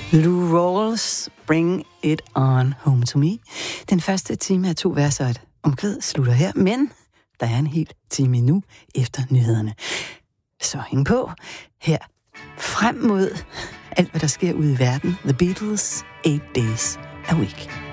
Lou Rawls, Bring It On Home To Me. Den første time af 2 vers og et omkvæd slutter her, men der er en hel time endnu efter nyhederne. Så hæng på her frem mod alt, hvad der sker ude i verden. The Beatles, 8 Days a Week.